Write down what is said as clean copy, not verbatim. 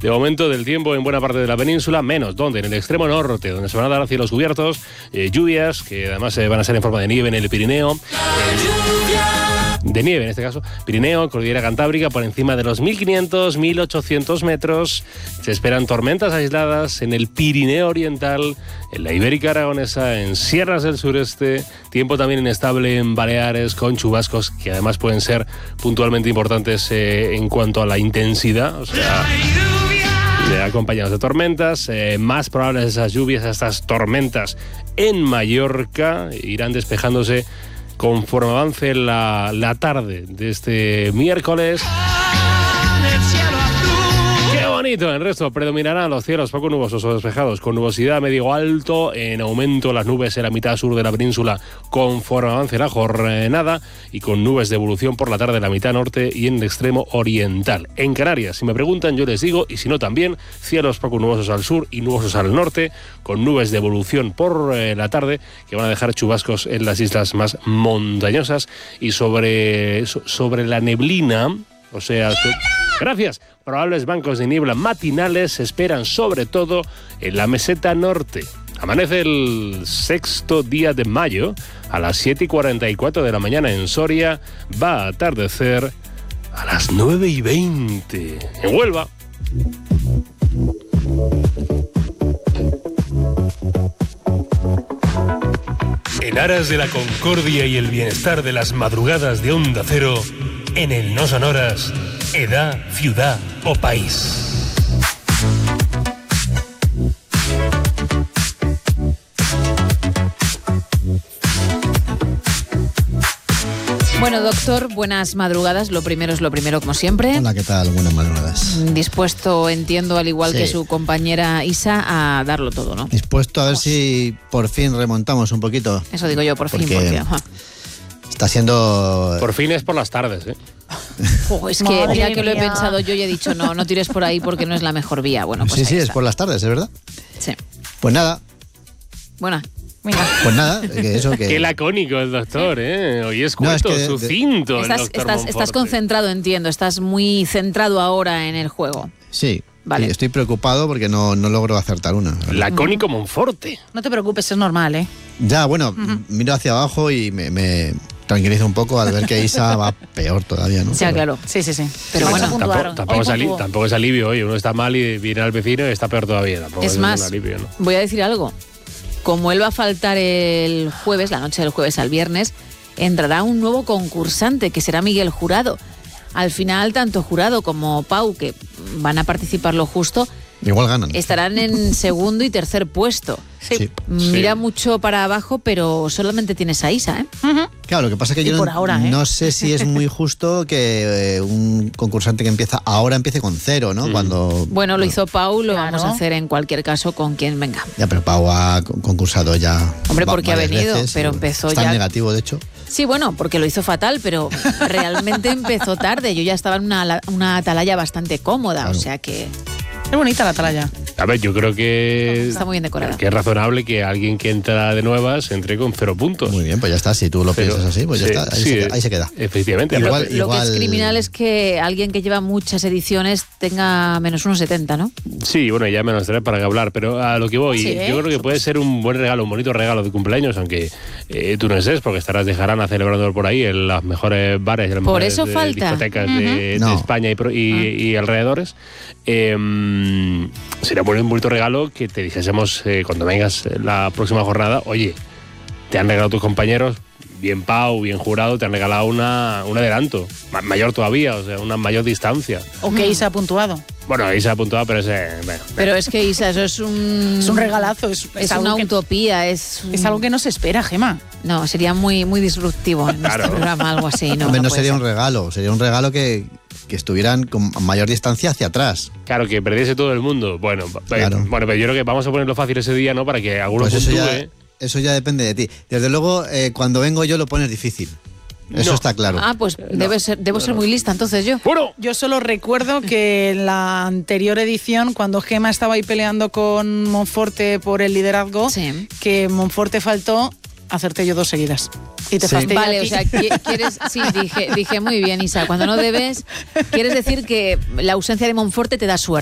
de momento del tiempo en buena parte de la península, menos donde en el extremo norte, donde se van a dar cielos cubiertos, lluvias que además van a ser en forma de nieve en el Pirineo. De nieve en este caso, Pirineo, Cordillera Cantábrica, por encima de los 1.500, 1.800 metros. Se esperan tormentas aisladas en el Pirineo Oriental, en la Ibérica Aragonesa, en sierras del sureste. Tiempo también inestable en Baleares, con chubascos que además pueden ser puntualmente importantes en cuanto a la intensidad, o sea, acompañados de tormentas. Más probables esas lluvias, estas tormentas en Mallorca, irán despejándose conforme avance la tarde de este miércoles. ¡Qué bonito! En el resto predominarán los cielos poco nubosos o despejados, con nubosidad medio alto, en aumento las nubes en la mitad sur de la península conforme avance la jornada, y con nubes de evolución por la tarde en la mitad norte y en el extremo oriental. En Canarias, si me preguntan, yo les digo, y si no también, cielos poco nubosos al sur y nubosos al norte, con nubes de evolución por la tarde que van a dejar chubascos en las islas más montañosas. Y sobre la neblina, o sea, gracias, probables bancos de niebla matinales se esperan sobre todo en la meseta norte. Amanece el sexto día de mayo a las 7:44 de la mañana en Soria. Va a atardecer a las 9:20 en Huelva. En aras de la concordia y el bienestar de las madrugadas de Onda Cero, en el No Sonoras, edad, ciudad o país. Bueno, doctor, buenas madrugadas. Lo primero es lo primero, como siempre. Hola, ¿qué tal? Buenas madrugadas. Dispuesto, entiendo, al igual que su compañera Isa, a darlo todo, ¿no? Dispuesto a ver si por fin remontamos un poquito. Eso digo yo, por fin, porque está siendo... Por fin es por las tardes, ¿eh? Es que ya que lo he pensado yo y he dicho, no tires por ahí porque no es la mejor vía. Bueno, pues sí, es por las tardes, ¿es verdad? Sí. Pues nada. Bueno. Pues nada, que... Qué lacónico el doctor, ¿eh? Hoy es cuento, sucinto. Estás concentrado, entiendo. Estás muy centrado ahora en el juego. Sí. Vale. Estoy preocupado porque no logro acertar una. Lacónico Monforte. No te preocupes, es normal, ¿eh? Ya, bueno, miro hacia abajo y me tranquilizo un poco al ver que Isa va peor todavía, ¿no? Sí, claro. Sí. Pero bueno, tampoco es alivio. Oye, uno está mal y viene al vecino y está peor todavía. Tampoco es más, un alivio, ¿no? Voy a decir algo. Como él va a faltar el jueves, la noche del jueves al viernes, entrará un nuevo concursante, que será Miguel Jurado. Al final, tanto Jurado como Pau, que van a participar lo justo, igual ganan. Estarán en segundo y tercer puesto. Sí. Mira mucho para abajo, pero solamente tienes a Isa, ¿eh? Claro, lo que pasa es que yo no sé si es muy justo que un concursante que empieza ahora empiece con 0, ¿no? Bueno, lo hizo Pau, lo vamos a hacer en cualquier caso con quien venga. Ya, pero Pau ha concursado ya. Hombre, porque ha venido, pero empezó está ya... en negativo, de hecho. Sí, bueno, porque lo hizo fatal, pero realmente empezó tarde. Yo ya estaba en una atalaya bastante cómoda, claro. O sea que... Es bonita la atalaya. A ver, yo creo que... Está muy bien decorada. Que es razonable que alguien que entra de nuevas entre con 0 puntos. Muy bien, pues ya está. Si tú lo piensas así, pues ya está. Ahí se queda. Efectivamente. Lo que es criminal es que alguien que lleva muchas ediciones tenga menos 1,70, ¿no? Sí, bueno, ya menos 3 para que hablar. Pero a lo que voy, yo creo que puede ser un buen regalo, un bonito regalo de cumpleaños, aunque tú no estés, porque estarás de jarana celebrándolo por ahí en las mejores bares y las mejores discotecas de España y alrededores. Sería un bonito regalo que te dijésemos cuando vengas la próxima jornada, oye, te han regalado tus compañeros, bien Pau, bien Jurado, te han regalado un adelanto, mayor todavía, o sea, una mayor distancia. O que Isa ha puntuado. Bueno, ahí se ha apuntado, pero Pero es que, Isa, eso es un regalazo. Es una utopía. Es algo que no se espera, Gemma. No, sería muy, muy disruptivo en este programa, algo así. No sería un regalo. Sería un regalo que estuvieran con mayor distancia hacia atrás. Claro, que perdiese todo el mundo. Bueno, pero yo creo que vamos a ponerlo fácil ese día, ¿no? Para que alguno puntúe. Eso ya depende de ti. Desde luego, cuando vengo yo lo pones difícil. Eso está claro. Pues debo ser muy lista, entonces yo. Bueno. Yo solo recuerdo que en la anterior edición, cuando Gemma estaba ahí peleando con Monforte por el liderazgo, que Monforte faltó, acerté yo 2 seguidas. Y te fastidié. Vale, o sea, quieres... Sí, dije muy bien, Isa. Cuando no debes, quieres decir que la ausencia de Monforte te da suerte.